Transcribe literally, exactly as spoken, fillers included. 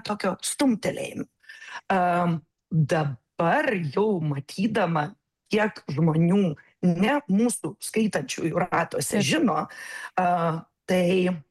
tokio stumtelėjimo. Um, dabar jau matydama, kiek žmonių ne mūsų skaitančiųjų ratuose žino, uh, tai